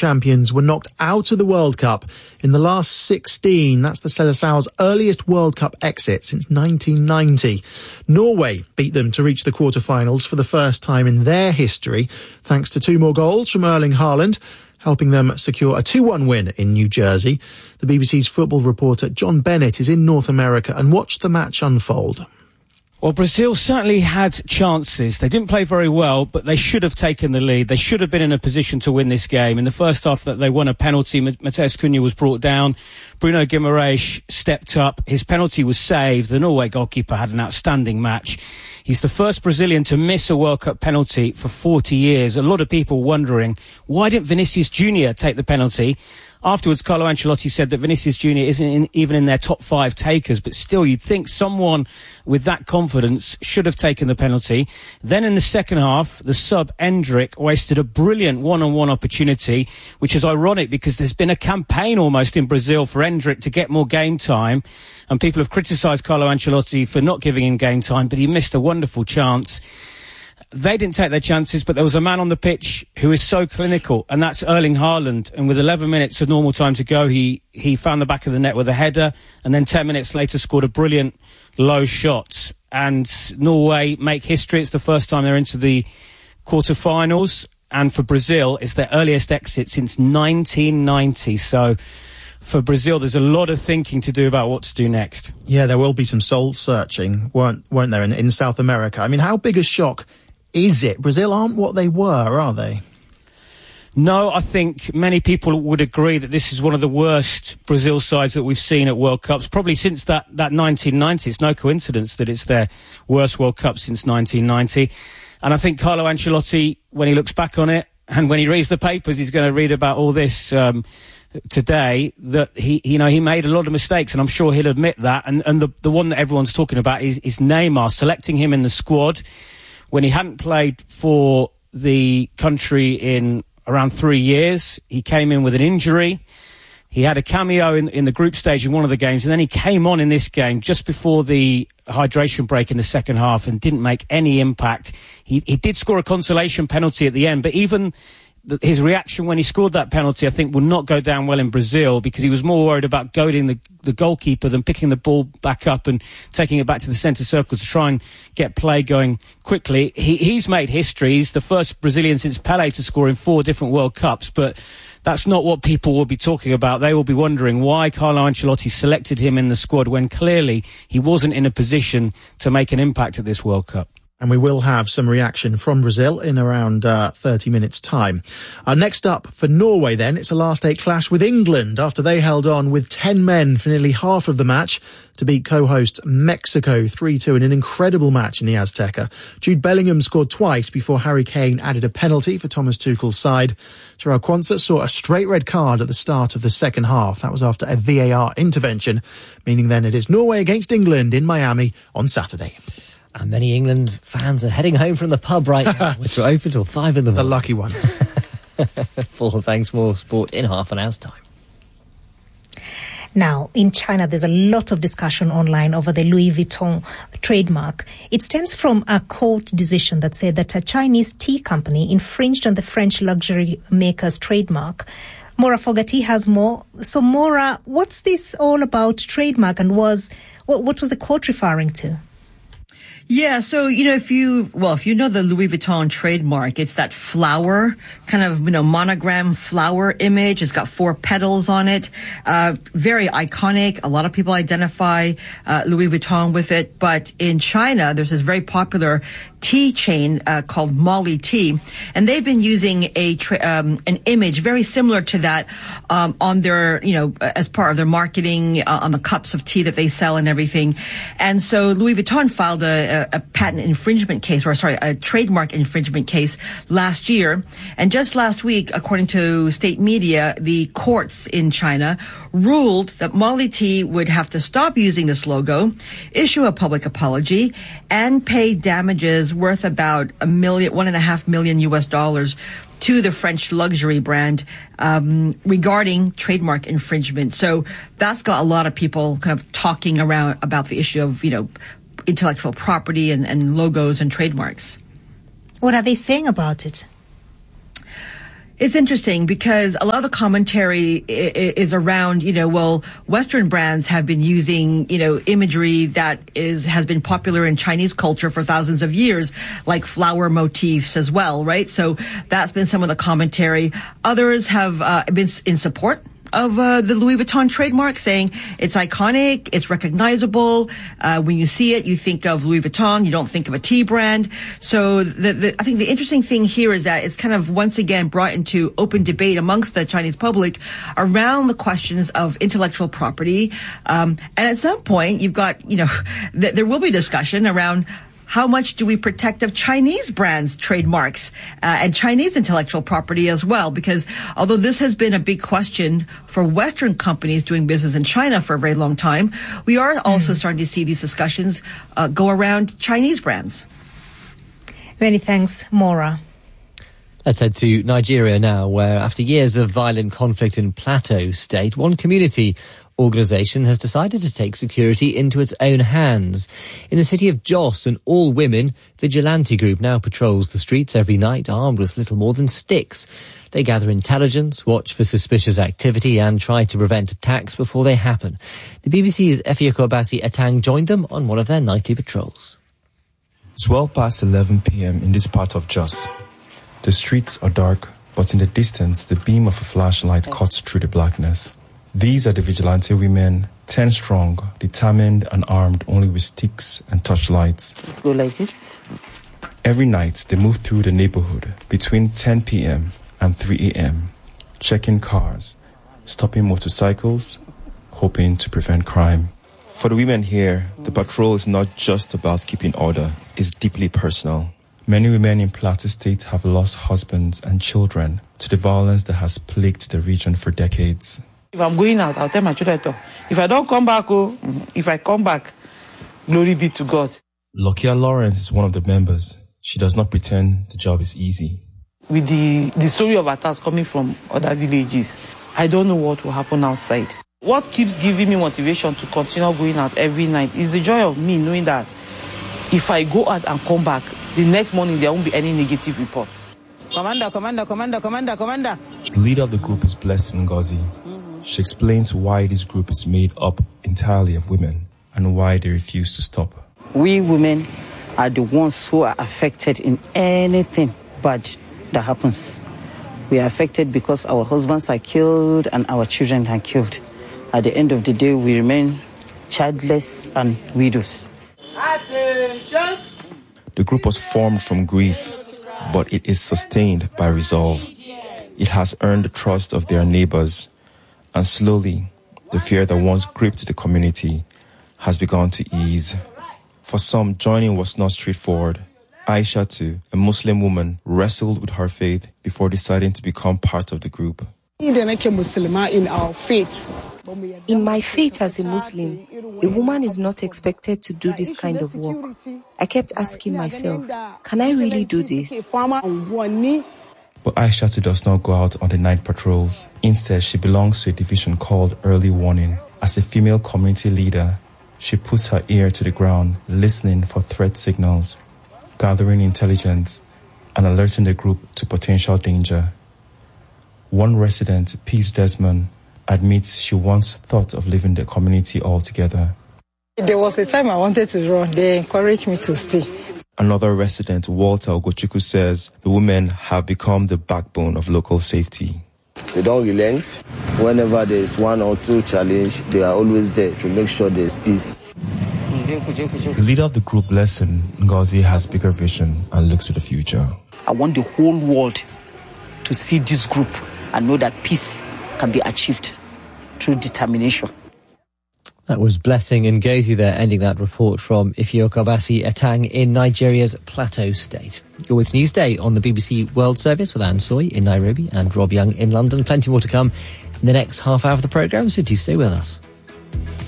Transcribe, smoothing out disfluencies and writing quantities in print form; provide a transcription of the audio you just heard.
champions were knocked out of the World Cup in the last 16. That's the Seleção's earliest World Cup exit since 1990. Norway beat them to reach the quarter-finals for the first time in their history, thanks to 2 more goals from Erling Haaland, helping them secure a 2-1 win in New Jersey. The BBC's football reporter John Bennett is in North America and watched the match unfold. Well, Brazil certainly had chances. They didn't play very well, but they should have taken the lead. They should have been in a position to win this game. In the first half, that they won a penalty. Matheus Cunha was brought down. Bruno Guimaraes stepped up. His penalty was saved. The Norway goalkeeper had an outstanding match. He's the first Brazilian to miss a World Cup penalty for 40 years. A lot of people wondering, why didn't Vinicius Junior take the penalty? Afterwards, Carlo Ancelotti said that Vinicius Junior isn't even in their top 5 takers, but still you'd think someone with that confidence should have taken the penalty. Then in the second half, the sub Endrick wasted a brilliant one-on-one opportunity, which is ironic because there's been a campaign almost in Brazil for Endrick to get more game time, and people have criticised Carlo Ancelotti for not giving him game time, but he missed a wonderful chance. They didn't take their chances, but there was a man on the pitch who is so clinical, and that's Erling Haaland. And with 11 minutes of normal time to go, he found the back of the net with a header, and then 10 minutes later scored a brilliant low shot. And Norway make history. It's the first time they're into the quarterfinals. And for Brazil, it's their earliest exit since 1990. So for Brazil, there's a lot of thinking to do about what to do next. Yeah, there will be some soul-searching, weren't there, in South America? I mean, how big a shock is it? Brazil aren't what they were, are they? No, I think many people would agree that this is one of the worst Brazil sides that we've seen at World Cups, probably since that 1990. It's no coincidence that it's their worst World Cup since 1990. And I think Carlo Ancelotti, when he looks back on it, and when he reads the papers, he's going to read about all this today, that he made a lot of mistakes, and I'm sure he'll admit that. And the one that everyone's talking about is Neymar, selecting him in the squad when he hadn't played for the country in around 3 years. He came in with an injury. He had a cameo in the group stage in one of the games, and then he came on in this game just before the hydration break in the second half and didn't make any impact. He did score a consolation penalty at the end, but even his reaction when he scored that penalty, I think, will not go down well in Brazil, because he was more worried about goading the goalkeeper than picking the ball back up and taking it back to the centre circle to try and get play going quickly. He's made history. He's the first Brazilian since Pelé to score in 4 different World Cups, but that's not what people will be talking about. They will be wondering why Carlo Ancelotti selected him in the squad when clearly he wasn't in a position to make an impact at this World Cup. And we will have some reaction from Brazil in around 30 minutes' time. Next up for Norway then, it's a last 8 clash with England after they held on with 10 men for nearly half of the match to beat co-host Mexico 3-2 in an incredible match in the Azteca. Jude Bellingham scored twice before Harry Kane added a penalty for Thomas Tuchel's side. Joao Quansah saw a straight red card at the start of the second half. That was after a VAR intervention, meaning then it is Norway against England in Miami on Saturday. And many England fans are heading home from the pub right now, which are open till 5 in the morning. The lucky ones. Full of thanks, more sport in half an hour's time. Now, in China, there's a lot of discussion online over the Louis Vuitton trademark. It stems from a court decision that said that a Chinese tea company infringed on the French luxury maker's trademark. Maura Fogarty has more. So, Maura, what's this all about, trademark, and what was the court referring to? Yeah, so, if you know the Louis Vuitton trademark, it's that flower, kind of, monogram flower image. It's got 4 petals on it. Very iconic. A lot of people identify Louis Vuitton with it. But in China, there's this very popular tea chain called Molly Tea, and they've been using an image very similar to that on their, as part of their marketing on the cups of tea that they sell and everything. And so Louis Vuitton filed a patent infringement case, a trademark infringement case last year. And just last week, according to state media, the courts in China ruled that Molly Tea would have to stop using this logo, issue a public apology, and pay damages worth about $1.5 million US to the French luxury brand regarding trademark infringement. So that's got a lot of people kind of talking around about the issue of, intellectual property and logos and trademarks. What are they saying about it? It's interesting because a lot of the commentary is around, Western brands have been using, imagery that has been popular in Chinese culture for thousands of years, like flower motifs as well, right? So that's been some of the commentary. Others have been in support of the Louis Vuitton trademark, saying it's iconic, it's recognizable. When you see it, you think of Louis Vuitton, you don't think of a tea brand. So I think the interesting thing here is that it's kind of once again brought into open debate amongst the Chinese public around the questions of intellectual property. And at some point, you've got, there will be discussion around how much do we protect of Chinese brands' trademarks and Chinese intellectual property as well? Because although this has been a big question for Western companies doing business in China for a very long time, we are also starting to see these discussions go around Chinese brands. Many thanks, Maura. Let's head to Nigeria now, where after years of violent conflict in Plateau State, one community organisation has decided to take security into its own hands. In the city of Jos, an all-women vigilante group now patrols the streets every night, armed with little more than sticks. They gather intelligence, watch for suspicious activity and try to prevent attacks before they happen. The BBC's Effioko Abasi Etang joined them on one of their nightly patrols. It's well past 11 p.m. in this part of Jos. The streets are dark, but in the distance, the beam of a flashlight cuts through the blackness. These are the vigilante women, 10 strong, determined and armed only with sticks and torchlights. Let's go like this. Every night, they move through the neighborhood between 10 p.m. and 3 a.m., checking cars, stopping motorcycles, hoping to prevent crime. For the women here, the patrol is not just about keeping order, it's deeply personal. Many women in Plateau State have lost husbands and children to the violence that has plagued the region for decades. If I'm going out, I'll tell my children, if I don't come back, if I come back, glory be to God. Lokia Lawrence is one of the members. She does not pretend the job is easy. With the story of attacks coming from other villages, I don't know what will happen outside. What keeps giving me motivation to continue going out every night is the joy of me knowing that if I go out and come back, the next morning there won't be any negative reports. Commander. The leader of the group is Blessed Ngozi. She explains why this group is made up entirely of women and why they refuse to stop. We women are the ones who are affected in anything bad that happens. We are affected because our husbands are killed and our children are killed. At the end of the day, we remain childless and widows. Attention! The group was formed from grief, but it is sustained by resolve. It has earned the trust of their neighbors, and slowly, the fear that once gripped the community has begun to ease. For some, joining was not straightforward. Aisha, too, a Muslim woman, wrestled with her faith before deciding to become part of the group. In our faith, in my faith as a Muslim, a woman is not expected to do this kind of work. I kept asking myself, can I really do this? But Aisha does not go out on the night patrols. Instead, she belongs to a division called Early Warning. As a female community leader, she puts her ear to the ground, listening for threat signals, gathering intelligence, and alerting the group to potential danger. One resident, Peace Desmond, admits she once thought of leaving the community altogether. There was a time I wanted to run. They encouraged me to stay. Another resident, Walter Ogochukwu, says the women have become the backbone of local safety. They don't relent. Whenever there's one or two challenge, they are always there to make sure there's peace. The leader of the group, Blessed Ngozi, has bigger vision and looks to the future. I want the whole world to see this group and know that peace can be achieved through determination. That was Blessing Ngozi there, ending that report from Effioko Abasi Etang in Nigeria's Plateau State. You're with Newsday on the BBC World Service with Anne Soy in Nairobi and Rob Young in London. Plenty more to come in the next half hour of the programme, so do stay with us.